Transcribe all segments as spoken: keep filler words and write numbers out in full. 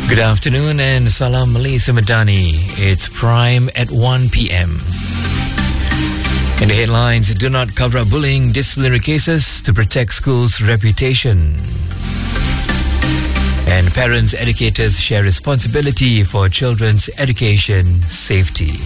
Good afternoon and Salam Malaysia Madani. It's Prime at one p.m. In the headlines, do not cover up bullying disciplinary cases to protect schools' reputation. And parents, educators share responsibility for children's education safety.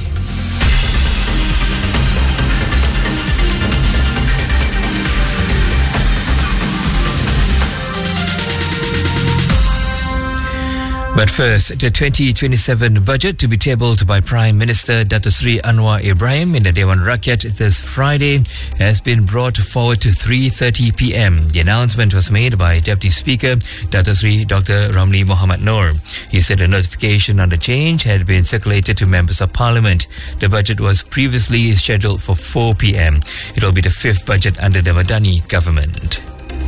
But first, the twenty twenty-seven budget to be tabled by Prime Minister Dato Sri Anwar Ibrahim in the Dewan Rakyat this Friday has been brought forward to three thirty p.m. The announcement was made by Deputy Speaker Dato Sri Doctor Ramli Mohamad Noor. He said a notification on the change had been circulated to members of Parliament. The budget was previously scheduled for four p.m. It will be the fifth budget under the Madani government.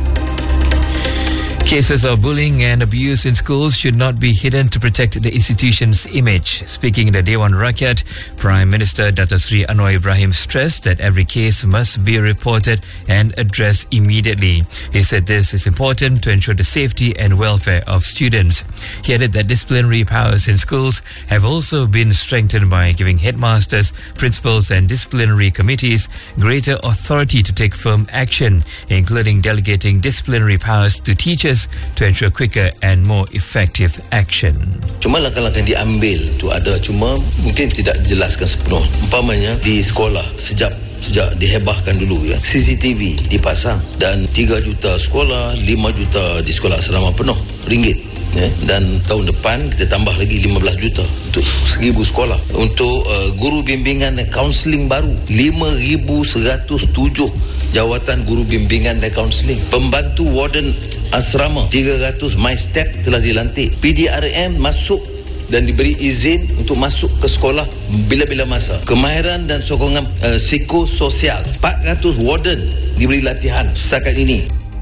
Cases of bullying and abuse in schools should not be hidden to protect the institution's image. Speaking in the Dewan Rakyat, Prime Minister Dato Sri Anwar Ibrahim stressed that every case must be reported and addressed immediately. He said this is important to ensure the safety and welfare of students. He added that disciplinary powers in schools have also been strengthened by giving headmasters, principals and disciplinary committees greater authority to take firm action, including delegating disciplinary powers to teachers to ensure quicker and more effective action. Cuma langkah-langkah yang diambil tu ada, cuma mungkin tidak dijelaskan sepenuh. Umpamanya di sekolah sejak sejak dihebahkan dulu ya, C C T V dipasang dan tiga juta sekolah, lima juta di sekolah asrama penuh ringgit. Ya, dan tahun depan kita tambah lagi lima belas juta untuk seribu sekolah. Untuk uh, guru bimbingan dan kaunseling baru lima ribu seratus tujuh jawatan guru bimbingan dan kaunseling. Pembantu warden asrama tiga ratus My Step telah dilantik. P D R M masuk dan diberi izin untuk masuk ke sekolah bila-bila masa. Kemahiran dan sokongan uh, psikososial empat ratus warden diberi latihan setakat ini.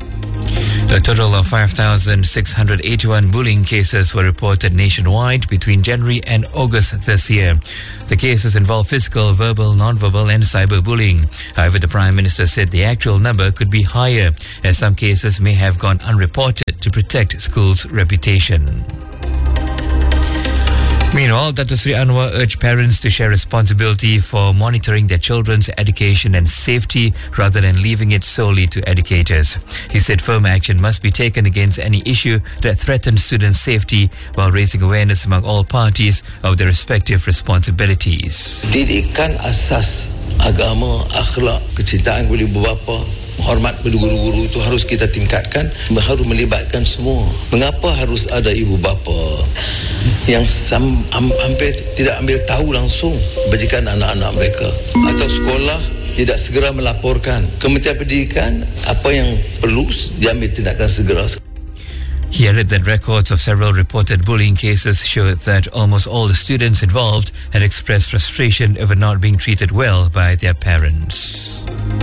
A total of five thousand six hundred eighty-one bullying cases were reported nationwide between January and August this year. The cases involve physical, verbal, non-verbal and cyberbullying. However, the Prime Minister said the actual number could be higher, as some cases may have gone unreported to protect schools' reputation. Meanwhile, Dato Sri Anwar urged parents to share responsibility for monitoring their children's education and safety rather than leaving it solely to educators. He said firm action must be taken against any issue that threatens students' safety while raising awareness among all parties of their respective responsibilities. Didikan asas agama, akhlak, kecintaan kepada ibu bapa, hormat kepada guru-guru itu harus kita tingkatkan, harus melibatkan semua. Mengapa harus ada ibu bapa yang sam, am, hampir tidak ambil tahu langsung kebajikan anak-anak mereka, atau sekolah tidak segera melaporkan Kementerian Pendidikan apa yang perlu diambil tindakan segera. He added that records of several reported bullying cases showed that almost all the students involved had expressed frustration over not being treated well by their parents.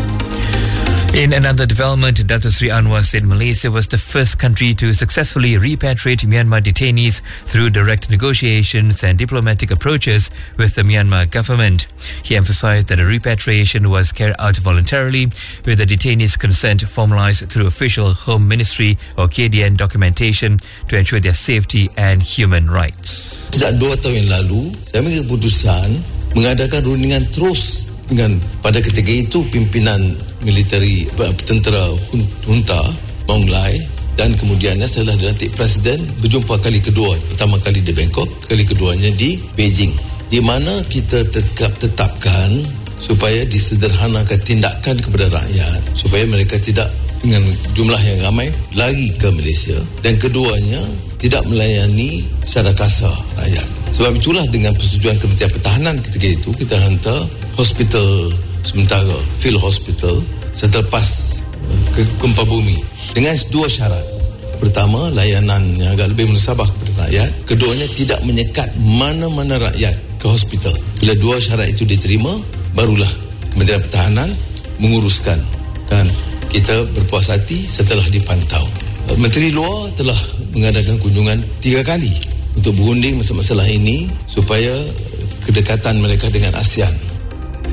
In another development, Dato Sri Anwar said Malaysia was the first country to successfully repatriate Myanmar detainees through direct negotiations and diplomatic approaches with the Myanmar government. He emphasized that a repatriation was carried out voluntarily, with the detainees' consent formalized through official Home Ministry or K D N documentation to ensure their safety and human rights. Sejak dua tahun yang lalu, saya mengambil keputusan mengadakan rundingan terus dengan pada ketika itu pimpinan militeri tentera junta Maung Lai, dan kemudiannya setelah dilantik presiden berjumpa kali kedua, pertama kali di Bangkok, kali keduanya di Beijing, di mana kita tetap tetapkan supaya disederhanakan tindakan kepada rakyat supaya mereka tidak dengan jumlah yang ramai lari ke Malaysia, dan keduanya tidak melayani secara kasar rakyat. Sebab itulah dengan persetujuan Kementerian Pertahanan ketika itu kita hantar hospital sementara, field hospital selepas ke gempa bumi dengan dua syarat. Pertama, layanan yang agak lebih menasabah kepada rakyat. Keduanya, tidak menyekat mana-mana rakyat ke hospital. Bila dua syarat itu diterima, barulah Kementerian Pertahanan menguruskan, dan kita berpuas hati setelah dipantau. Menteri Luar telah mengadakan kunjungan tiga kali untuk berunding masalah-masalah ini supaya kedekatan mereka dengan ASEAN.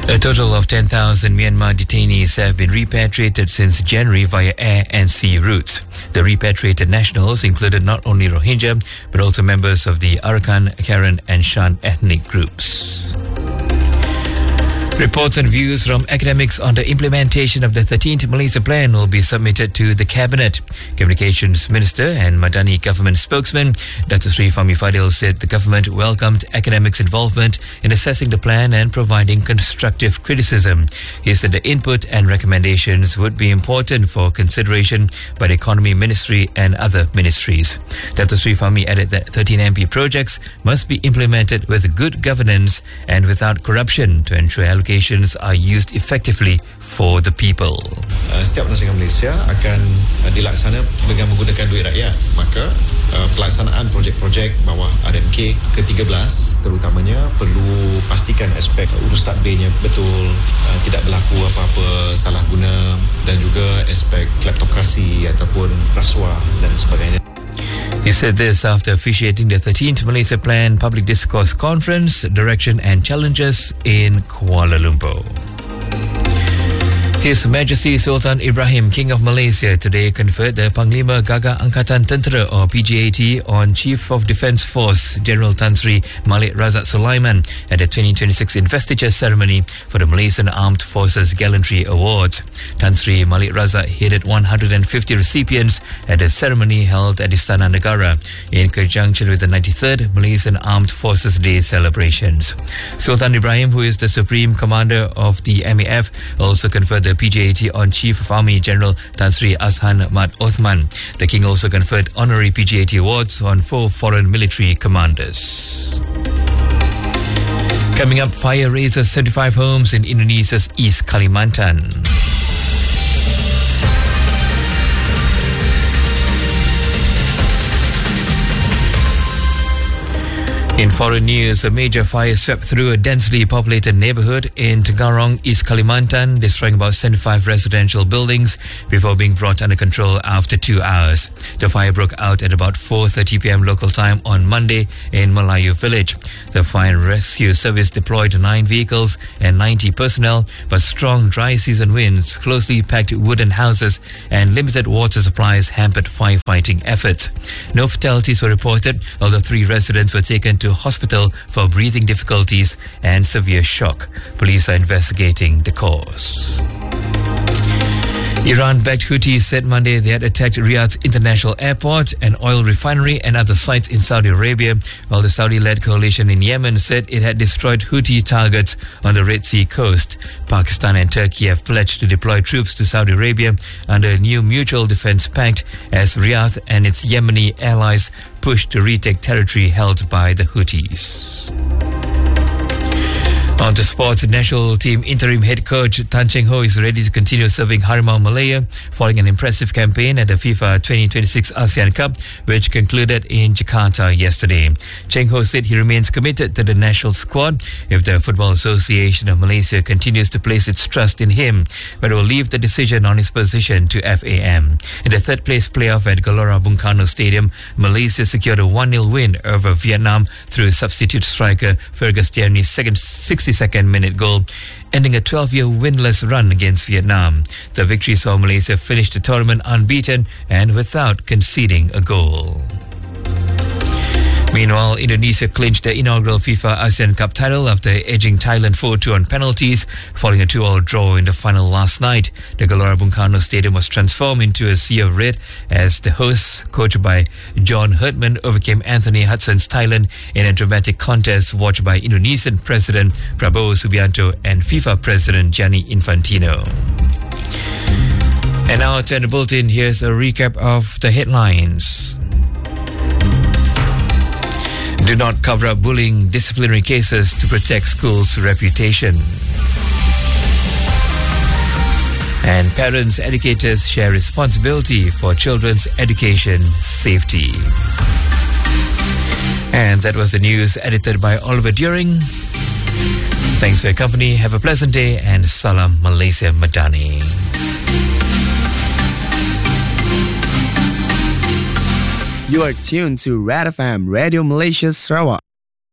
A total of ten thousand Myanmar detainees have been repatriated since January via air and sea routes. The repatriated nationals included not only Rohingya, but also members of the Arakan, Karen and Shan ethnic groups. Reports and views from academics on the implementation of the thirteenth Malaysia Plan will be submitted to the Cabinet. Communications Minister and Madani government spokesman Datuk Seri Fahmi Fadil said the government welcomed academics' involvement in assessing the plan and providing constructive criticism. He said the input and recommendations would be important for consideration by the Economy Ministry and other ministries. Datuk Seri Fahmi added that thirteen M P projects must be implemented with good governance and without corruption to ensure allocations are used effectively for the people. Uh, setiap rancangan Malaysia akan uh, dilaksana dengan menggunakan duit rakyat. Maka uh, pelaksanaan projek-projek bawah R M K ke tiga belas terutamanya perlu pastikan aspek urus tadbirnya betul, uh, tidak berlaku apa-apa salah guna dan juga aspek kleptokrasi ataupun rasuah dan sebagainya. He said this after officiating the thirteenth Malaysia Plan Public Discourse Conference, Direction and Challenges in Kuala Lumpur. His Majesty Sultan Ibrahim, King of Malaysia, today conferred the Panglima Gagak Angkatan Tentera or P G A T on Chief of Defence Force General Tan Sri Malik Razak Sulaiman at the twenty twenty-six investiture ceremony for the Malaysian Armed Forces Gallantry Awards. Tan Sri Malik Razak headed one hundred fifty recipients at a ceremony held at Istana Negara in conjunction with the ninety-third Malaysian Armed Forces Day celebrations. Sultan Ibrahim, who is the Supreme Commander of the M A F, also conferred the P G A T on Chief of Army General Tan Sri Azhan Mat Othman. The King also conferred honorary P G A T awards on four foreign military commanders. Coming up, fire razes seventy-five homes in Indonesia's East Kalimantan. In foreign news, a major fire swept through a densely populated neighborhood in Tenggarong, East Kalimantan, destroying about seventy-five residential buildings before being brought under control after two hours. The fire broke out at about four thirty p.m. local time on Monday in Melayu village. The fire and rescue service deployed nine vehicles and ninety personnel, but strong dry season winds, closely packed wooden houses and limited water supplies hampered firefighting efforts. No fatalities were reported, although three residents were taken to hospital for breathing difficulties and severe shock. Police are investigating the cause. Iran-backed Houthis said Monday they had attacked Riyadh International Airport, an oil refinery and other sites in Saudi Arabia, while the Saudi-led coalition in Yemen said it had destroyed Houthi targets on the Red Sea coast. Pakistan and Turkey have pledged to deploy troops to Saudi Arabia under a new mutual defense pact as Riyadh and its Yemeni allies push to retake territory held by the Houthis. On to sports, national team interim head coach Tan Cheng Ho is ready to continue serving Harimau Malaya following an impressive campaign at the FIFA twenty twenty-six ASEAN Cup, which concluded in Jakarta yesterday. Cheng Ho said he remains committed to the national squad if the Football Association of Malaysia continues to place its trust in him, but will leave the decision on his position to F A M. In the third place playoff at Gelora Bung Karno Stadium, Malaysia secured a one nil win over Vietnam through substitute striker Fergus Tierney's second sixty-second minute goal, ending a twelve-year winless run against Vietnam. The victory saw Malaysia finish the tournament unbeaten and without conceding a goal. Meanwhile, Indonesia clinched the inaugural FIFA ASEAN Cup title after edging Thailand four two on penalties, following a two all draw in the final last night. The Gelora Bung Karno Stadium was transformed into a sea of red as the hosts, coached by John Herdman, overcame Anthony Hudson's Thailand in a dramatic contest watched by Indonesian President Prabowo Subianto and FIFA President Gianni Infantino. And now to the bulletin, here's a recap of the headlines. Do not cover up bullying disciplinary cases to protect schools' reputation. And parents, educators share responsibility for children's education safety. And that was the news edited by Oliver During. Thanks for your company. Have a pleasant day and Salam Malaysia Madani. You are tuned to Rad F M, Radio Malaysia Sarawak.